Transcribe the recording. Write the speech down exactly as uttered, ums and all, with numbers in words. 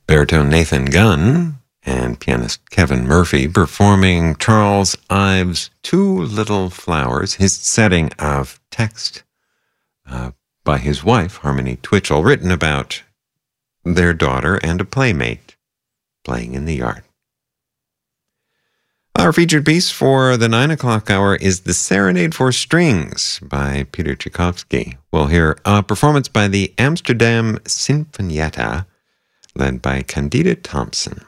baritone Nathan Gunn and pianist Kevin Murphy performing Charles Ives' Two Little Flowers, his setting of text uh, by his wife, Harmony Twitchell, written about their daughter and a playmate playing in the yard. Our featured piece for the nine o'clock hour is The Serenade for Strings by Peter Tchaikovsky. We'll hear a performance by the Amsterdam Sinfonietta, led by Candida Thompson.